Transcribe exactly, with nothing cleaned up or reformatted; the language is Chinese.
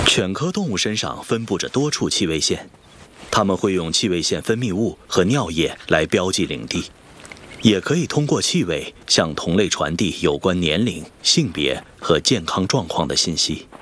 犬科动物身上分布着多处气味线，它们会用气味线分泌物和尿液来标记领地，也可以通过气味向同类传递有关年龄、性别和健康状况的信息。